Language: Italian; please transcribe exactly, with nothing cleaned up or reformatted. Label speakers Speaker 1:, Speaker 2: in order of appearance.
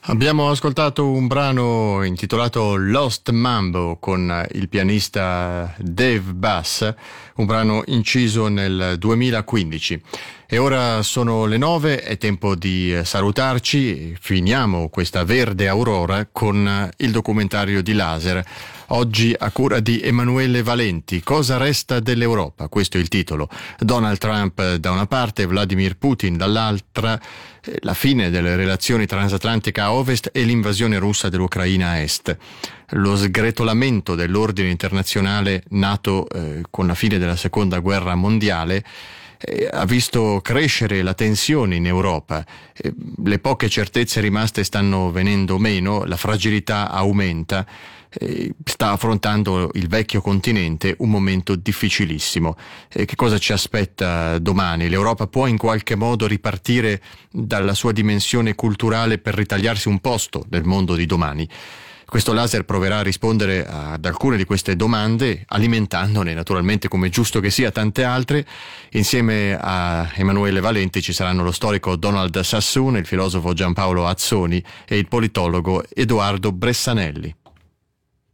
Speaker 1: Abbiamo ascoltato un brano intitolato Lost Mambo con il pianista Dave Bass, un brano inciso nel duemilaquindici. E ora sono le nove, è tempo di salutarci. Finiamo questa verde aurora con il documentario di Laser, oggi a cura di Emanuele Valenti. Cosa resta dell'Europa? Questo è il titolo. Donald Trump da una parte, Vladimir Putin dall'altra, la fine delle relazioni transatlantiche a ovest e l'invasione russa dell'Ucraina a est. Lo sgretolamento dell'ordine internazionale nato eh, con la fine della seconda guerra mondiale eh, ha visto crescere la tensione in Europa. Eh, le poche certezze rimaste stanno venendo meno, la fragilità aumenta. Sta affrontando il vecchio continente un momento difficilissimo. E che cosa ci aspetta domani? L'Europa può in qualche modo ripartire dalla sua dimensione culturale per ritagliarsi un posto nel mondo di domani? Questo laser proverà a rispondere ad alcune di queste domande, alimentandone naturalmente, come giusto che sia, tante altre. Insieme a Emanuele Valenti ci saranno lo storico Donald Sassoon, il filosofo Giampaolo Azzoni e il politologo Edoardo Bressanelli.